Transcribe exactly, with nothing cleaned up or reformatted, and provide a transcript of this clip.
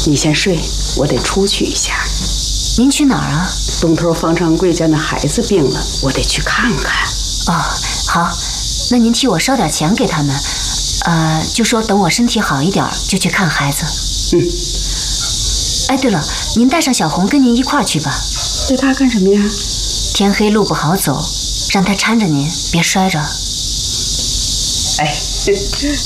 你先睡，我得出去一下。 您去哪儿啊？ 东头方长贵家那孩子病了，我得去看看。 哦，好，那您替我烧点钱给他们，呃，就说等我身体好一点就去看孩子。 嗯。 哎，对了，您带上小红跟您一块儿去吧。 带她干什么呀？ 天黑路不好走，让她搀着您，别摔着。 哎，